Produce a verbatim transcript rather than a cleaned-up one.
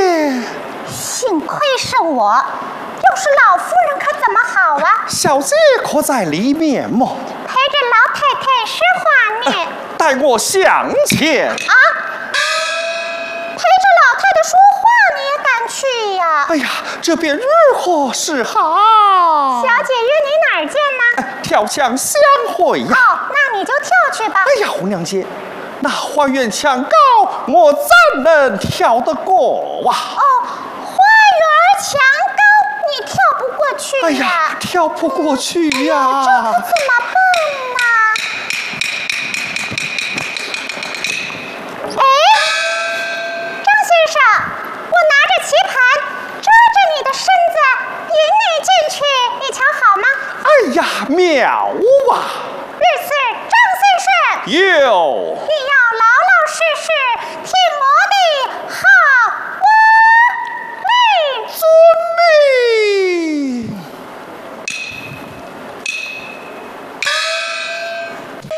姐， 幸亏是我，要是老夫人可怎么好啊？ 小姐可在里面么？ 陪着老太太说话呢。 待我向前。 啊！陪着老太太说话你也敢去呀？ 哎呀，这便如何是好？ 小姐约你哪儿见呢？ 跳墙相会呀！ 哦，那你就跳去吧。 哎呀，胡娘姐，那花园墙高，我怎能跳得过啊？ 哦，花园墙高，你跳不过去呀。 哎呀，跳不过去呀！ 这可怎么办呢？哎，张先生，我拿着棋盘遮着你的身子，引你进去，你瞧好吗？ 哎呀，妙啊！ 日是张先生， 有。 你要来